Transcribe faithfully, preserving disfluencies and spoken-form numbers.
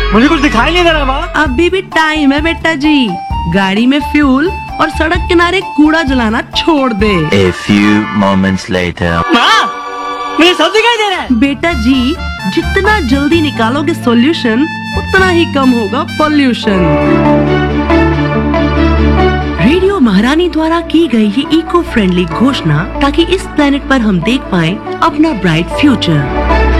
मुझे कुछ दिखाई नहीं दे रहा माँ। अभी भी टाइम है बेटा जी, गाड़ी में फ्यूल और सड़क किनारे कूड़ा जलाना छोड़ दे। A few moments later. माँ, मुझे सब दिखाई दे रहा है। बेटा जी, जितना जल्दी निकालोगे सॉल्यूशन उतना ही कम होगा पॉल्यूशन। रेडियो महारानी द्वारा की गई ये इको फ्रेंडली घोषणा ताकि इस प्लेनेट पर हम देख पाएं अपना ब्राइट फ्यूचर।